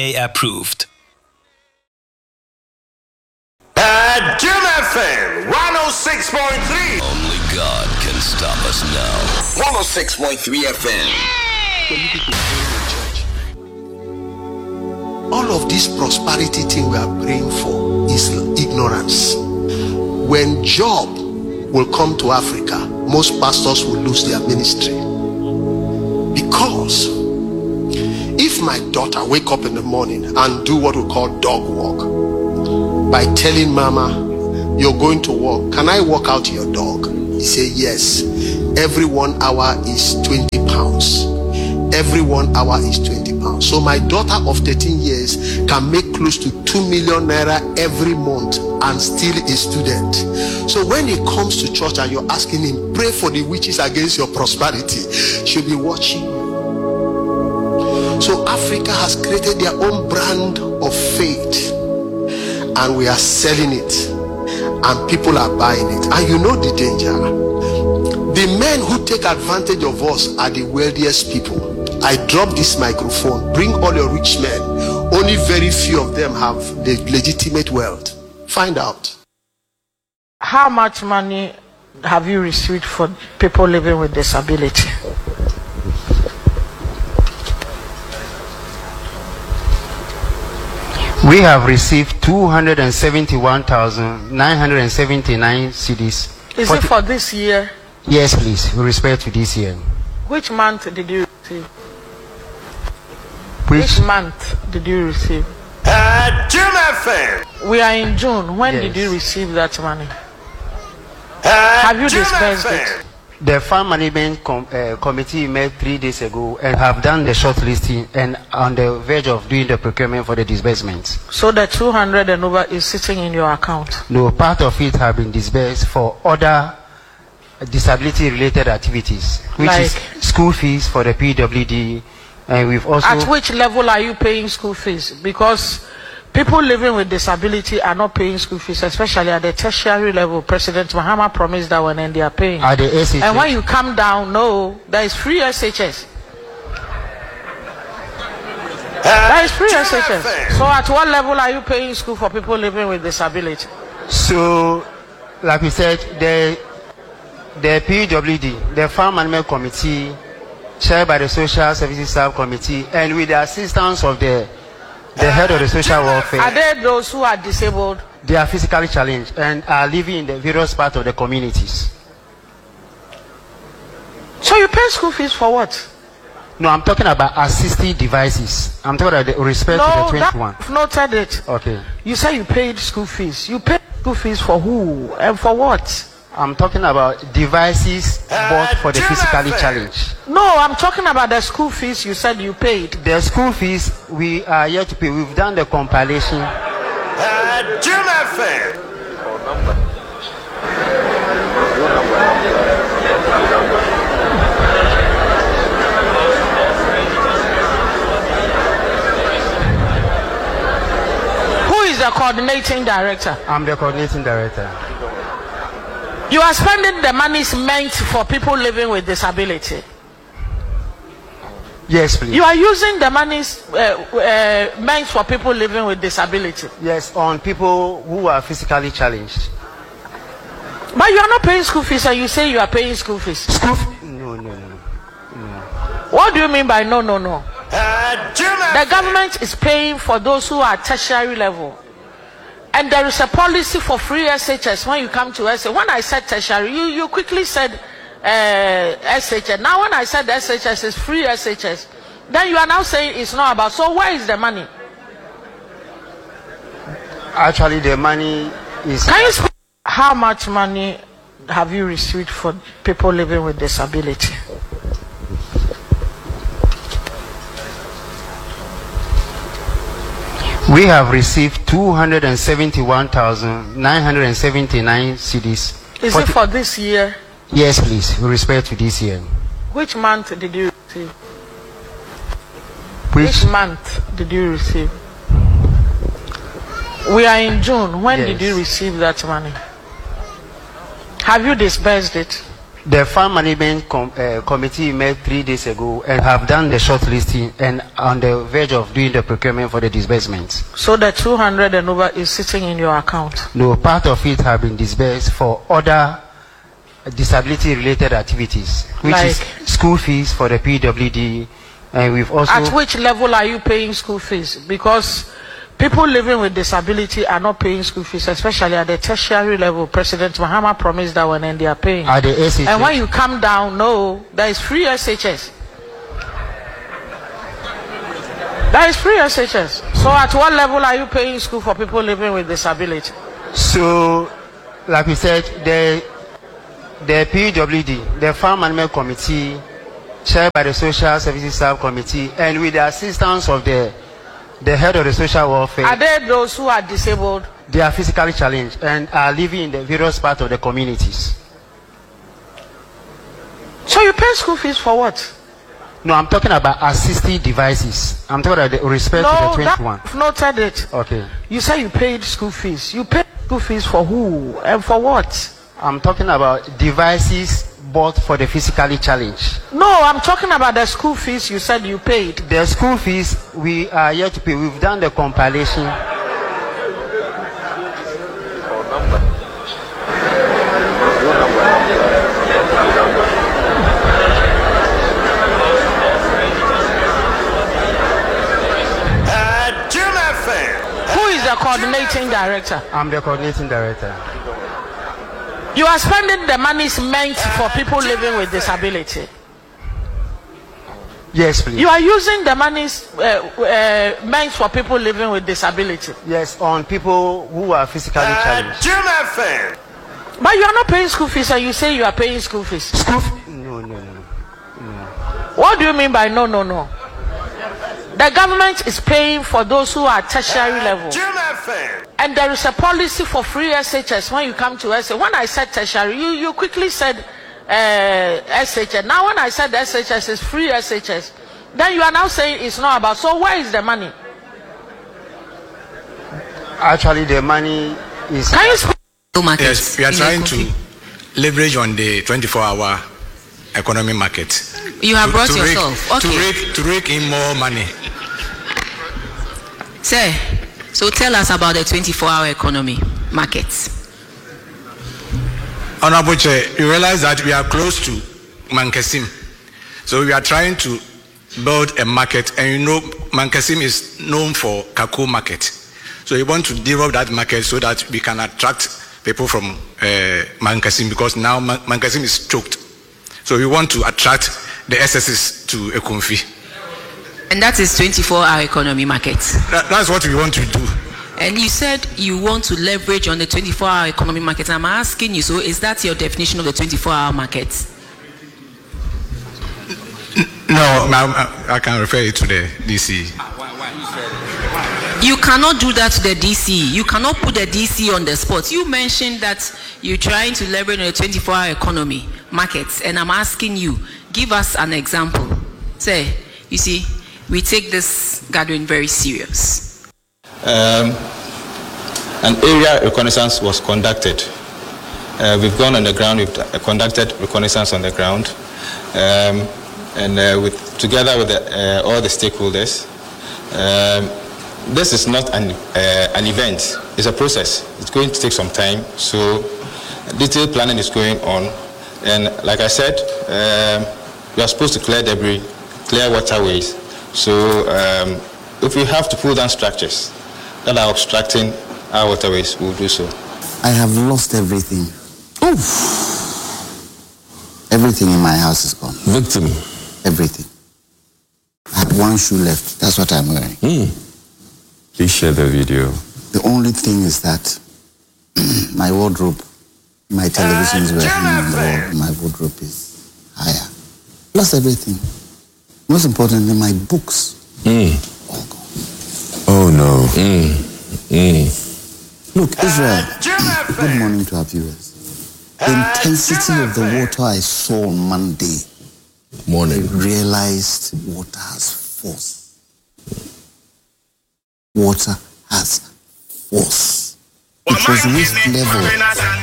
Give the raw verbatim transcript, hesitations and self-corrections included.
Approved. At Jim F M one oh six point three. Only God can stop us now. one oh six point three F M. All of this prosperity thing we are praying for is ignorance. When job will come to Africa, most pastors will lose their ministry. Because if my daughter wake up in the morning and do what we call dog walk, by telling mama, you're going to walk, can I walk out your dog? He say yes. Every one hour is twenty pounds. Every one hour is twenty pounds. So my daughter of thirteen years can make close to two million naira every month and still a student. So when he comes to church and you're asking him, pray for the witches against your prosperity, she'll be watching you. So Africa has created their own brand of faith, and we are selling it, and people are buying it. And you know the danger. The men who take advantage of us are the wealthiest people. I drop this microphone, bring all your rich men. Only very few of them have the legitimate wealth. Find out. How much money have you received for people living with disability? We have received two hundred seventy-one thousand nine hundred seventy-nine cedis. Is forty it for this year? Yes, please. With respect to this year. Which month did you receive? Which, Which month did you receive? At Jim F M. We are in June. When Yes. did you receive that money? At Have you Jim dispersed F it? M. The Farm Management com uh, Committee met three days ago and have done the shortlisting and on the verge of doing the procurement for the disbursements. So the two hundred and over is sitting in your account? No, part of it have been disbursed for other disability-related activities, which Like? is school fees for the P W D, and we've also... At which level are you paying school fees? Because people living with disability are not paying school fees, especially at the tertiary level. President Mahama promised that one, and they are paying. At the S H S. And when you come down, no, there is free S H S. There is free S H S. So at what level are you paying school for people living with disability? So, like we said, the the P W D, the Farm Management Committee, chaired by the Social Services Subcommittee, and with the assistance of the the head of the social welfare. Are there those who are disabled? They are physically challenged and are living in the various parts of the communities. So you pay school fees for what? No, I'm talking about assistive devices. I'm talking about the respect No, to the that, twenty-one. I've noted it. Okay. You say you paid school fees. You paid school fees for who and for what? I'm talking about devices bought for the physically challenged. No, I'm talking about the school fees you said you paid. The school fees we are yet to pay. We've done the compilation. At Jim F M. Who is the coordinating director? I'm the coordinating director. You are spending the monies meant for people living with disability. Yes, please. You are using the monies uh, uh, meant for people living with disability. Yes, on people who are physically challenged. But you are not paying school fees, and you say you are paying school fees. School f- No, no, no, no. What do you mean by no, no, no? At Jim F The M. government is paying for those who are tertiary level. And there is a policy for free S H S when you come to S H S. When I said tertiary, you, you quickly said uh, S H S. Now when I said S H S is free S H S, then you are now saying it's not about. So where is the money? Actually, the money is... Can you speak? How much money have you received for people living with disability? We have received two hundred seventy-one thousand nine hundred seventy-nine cedis. Is it for this year? Yes, please. With respect to this year. Which month did you receive? Which, Which month did you receive? We are in June. When Yes. did you receive that money? Have you disbursed it? The farm management com- uh, committee met three days ago and have done the shortlisting and on the verge of doing the procurement for the disbursements. So the two hundred and over is sitting in your account? No, part of it have been disbursed for other disability-related activities, which Like? is school fees for the P W D, and we've also... At which level are you paying school fees? Because people living with disability are not paying school fees, especially at the tertiary level. President Mahama promised that one and they are paying. At the S H S. And when you come down, no, there is free S H S. There is free S H S. So at what level are you paying school for people living with disability? So, like we said, the, the P W D, the Farm Management Committee, chaired by the Social Services Subcommittee, and with the assistance of the the head of the social welfare. Are there those who are disabled? They are physically challenged and are living in the various parts of the communities. So you pay school fees for what? No, I'm talking about assistive devices. I'm talking about the respect No, to the twenty-one. that, I've noted it. Okay. You say you paid school fees. You paid school fees for who and for what? I'm talking about devices bought for the physically challenged. No, I'm talking about the school fees you said you paid. The school fees we are yet to pay. We've done the compilation. Uh, Jim F M. Who is the coordinating director? I'm the coordinating director. You are spending the monies meant for people living with disability. Yes, please. You are using the monies uh, uh, meant for people living with disability. Yes, on people who are physically Uh, challenged. Jim F M. But you are not paying school fees and you say you are paying school fees. School f- no, no, no. What do you mean by no, no, no? The government is paying for those who are tertiary level. Jim F M. And there is a policy for free S H S when you come to S H S. When I said tertiary, you, you quickly said uh, S H S. Now when I said S H S is free S H S, then you are now saying it's not about. So where is the money? Actually, the money is... Can you speak? Yes, we are trying to leverage on the twenty-four hour economy market. You have to, brought to yourself. Rake, Okay. To rake, to rake in more money. Sir, so tell us about the twenty-four hour economy markets. Honorable Chair, you realize that we are close to Mankasim. So we are trying to build a market, and you know Mankasim is known for Kako market. So we want to develop that market so that we can attract people from uh, Mankasim, because now Man- Mankasim is choked. So we want to attract the S S S to Ekumfi. And that is twenty-four hour economy markets. That, that's what we want to do. And you said you want to leverage on the twenty-four hour economy market. I'm asking you, so is that your definition of the twenty-four hour market? No, I, I can refer it to the D C. You cannot do that to the D C. You cannot put the D C on the spot. You mentioned that you're trying to leverage on the twenty-four hour economy markets, and I'm asking you, give us an example. Say, you see, we take this gathering very serious. Um, an area reconnaissance was conducted. Uh, we've gone on the ground, we've conducted reconnaissance on the ground, um, and uh, with, together with the, uh, all the stakeholders. Um, this is not an, uh, an event, it's a process. It's going to take some time, so detailed planning is going on. And like I said, um, we are supposed to clear debris, clear waterways. So um, if we have to pull down structures that are obstructing our waterways, we'll do so. I have lost everything. Oof. Everything in my house is gone. Victim. Everything. I had one shoe left. That's what I'm wearing. Mm. Please share the video. The only thing is that my wardrobe, my televisions were hanging on the wall. My wardrobe is higher. Lost everything. Most importantly, my books. Mm. All gone. Oh no. Mm. Mm. Look, Israel, good morning to our viewers. The intensity of the water I saw on Monday, Morning. I realized water has force. Water has force. It was waist level